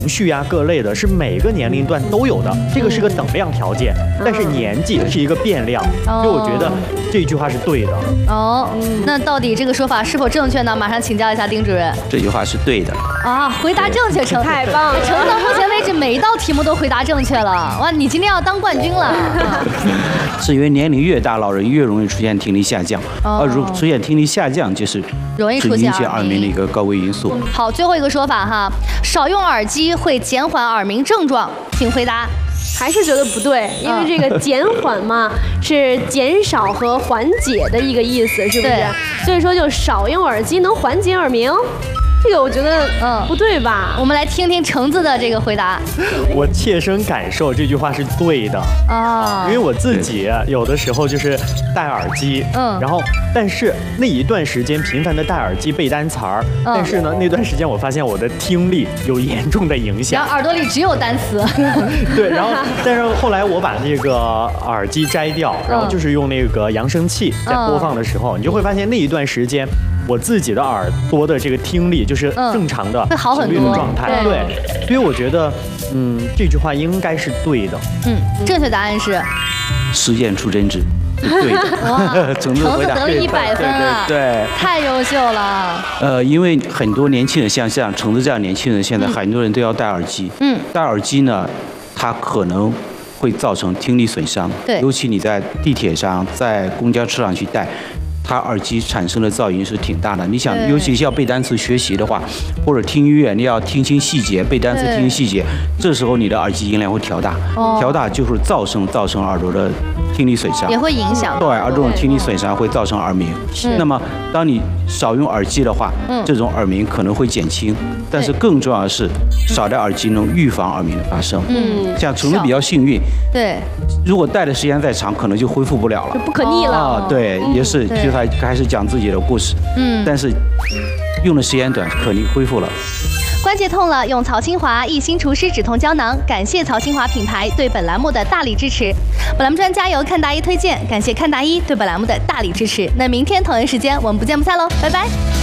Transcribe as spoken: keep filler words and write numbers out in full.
绪呀、各类的，是每个年龄段都有的，这个是个等量条件。但是年纪是一个变量，所以我觉得这句话是对的。 哦，那到底这个说法是否正确呢？马上请教一下丁主任。 这句话是对的。 啊，回答正确，程太棒了！ 程到目前为止每一道题目都回答正确了，哇，你今天要当冠军了。 是因为年龄越大，老人越容易出现听力下降，而如出现听力下降，就是容易出现引起耳鸣的一个高危因素。 好，最后一个说法哈，少用耳机会减缓耳鸣症状，请回答。 还是觉得不对，因为这个减缓嘛，是减少和缓解的一个意思，是不是？所以说就少用耳机能缓解耳鸣。这个我觉得，嗯，不对吧？ 我们来听听橙子的这个回答。 我切身感受这句话是对的啊，因为我自己有的时候就是戴耳机，嗯，然后但是那一段时间频繁的戴耳机背单词儿，嗯、但是呢那段时间我发现我的听力有严重的影响， 然后耳朵里只有单词。 对，然后但是后来我把那个耳机摘掉，然后就是用那个扬声器在播放的时候，嗯、你就会发现那一段时间我自己的耳朵的这个听力就是正常的频率的状态，对，所以我觉得，嗯，这句话应该是对的。 嗯，正确答案是实验出真知，对的。 哇，橙子得了一百分啊！ 对，对太优秀了。 呃，因为很多年轻人，像像橙子这样年轻人，现在很多人都要戴耳机。嗯，戴耳机呢，它可能会造成听力损伤。对，尤其你在地铁上、在公交车上去戴。它耳机产生的噪音是挺大的，你想，尤其是要背单词学习的话，或者听音乐，你要听清细节，背单词听清细节，这时候你的耳机音量会调大，哦、调大就是噪声造成耳朵的听力损伤， 也会影响。 对，而这种听力损伤会造成耳鸣。是。那么，当你少用耳机的话，嗯、这种耳鸣可能会减轻，但是更重要的是，少戴耳机能预防耳鸣的发生。嗯。像橙子比较幸运， 对， 如果戴的时间再长，可能就恢复不了了， 就不可逆了。 啊，对，也是，就他开始讲自己的故事。嗯。但是用的时间短，可逆恢复了。 关节痛了，用曹清华益心除湿止痛胶囊。感谢曹清华品牌对本栏目的大力支持。本栏目专家由看大一推荐，感谢看大一对本栏目的大力支持。那明天同一时间我们不见不散喽，拜拜。